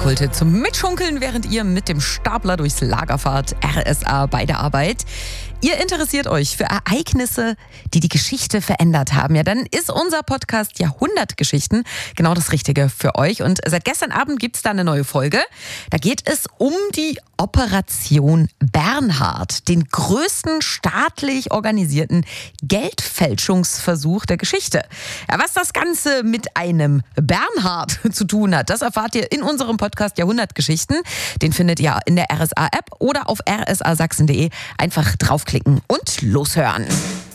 Katapulte zum Mitschunkeln, während ihr mit dem Stapler durchs Lager fahrt. RSA bei der Arbeit. Ihr interessiert euch für Ereignisse, die die Geschichte verändert haben. Ja, dann ist unser Podcast Jahrhundertgeschichten genau das Richtige für euch. Und seit gestern Abend gibt es da eine neue Folge. Da geht es um die Operation Bernhard, den größten staatlich organisierten Geldfälschungsversuch der Geschichte. Ja, was das Ganze mit einem Bernhard zu tun hat, das erfahrt ihr in unserem Podcast Jahrhundertgeschichten. Den findet ihr in der RSA-App oder auf rsasachsen.de. Einfach draufklicken und loshören.